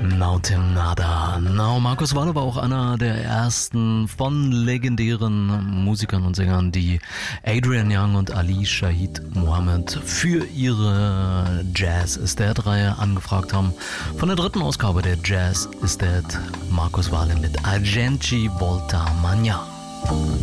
Mountain Nada. Markus Waller war auch einer der ersten von legendären Musikern und Sängern, die Adrian Young und Ali Shaheed Muhammad für ihre Jazz is Dead-Reihe angefragt haben. Von der dritten Ausgabe der Jazz is Dead, Markus Waller mit Argenti Volta Magna.